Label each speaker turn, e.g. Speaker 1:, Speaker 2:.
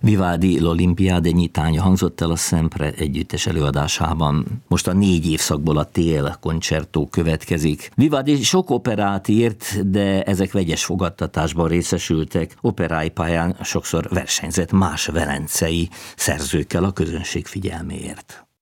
Speaker 1: Vivaldi l'Olimpiade nyitánya hangzott el a Sempre együttes előadásában. Most a 4 évszakból a Tél koncertó következik. Vivaldi sok operát írt, de ezek vegyes fogadtatásban részesültek. Operái pályán sokszor versenyzett más velencei szerzőkkel a közönség figyelméért.